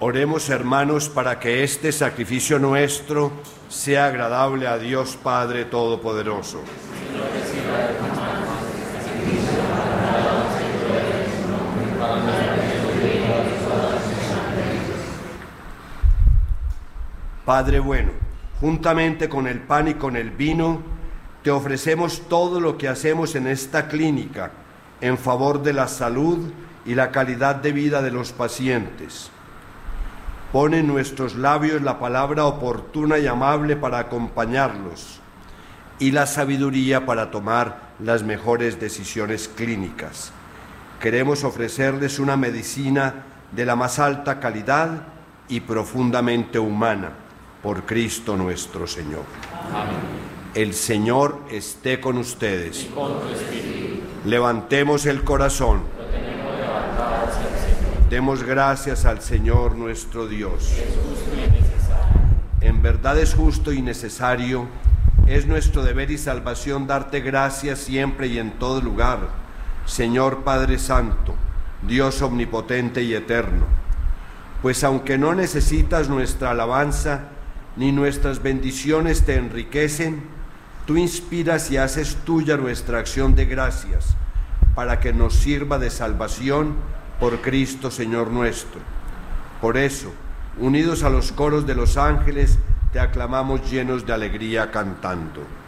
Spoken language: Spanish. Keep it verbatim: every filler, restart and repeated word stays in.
Oremos, hermanos, para que este sacrificio nuestro sea agradable a Dios Padre Todopoderoso. Padre bueno, juntamente con el pan y con el vino, te ofrecemos todo lo que hacemos en esta clínica en favor de la salud y la calidad de vida de los pacientes. Pon en nuestros labios la palabra oportuna y amable para acompañarlos y la sabiduría para tomar las mejores decisiones clínicas. Queremos ofrecerles una medicina de la más alta calidad y profundamente humana, por Cristo nuestro Señor. Amén. El Señor esté con ustedes. Y con tu espíritu. Levantemos el corazón. Lo tenemos levantado hacia el Señor. Demos gracias al Señor nuestro Dios. Es justo y necesario. En verdad es justo y necesario. Es nuestro deber y salvación darte gracias siempre y en todo lugar, Señor Padre Santo, Dios omnipotente y eterno. Pues aunque no necesitas nuestra alabanza, ni nuestras bendiciones te enriquecen, tú inspiras y haces tuya nuestra acción de gracias, para que nos sirva de salvación por Cristo Señor nuestro. Por eso, unidos a los coros de los ángeles, te aclamamos llenos de alegría cantando.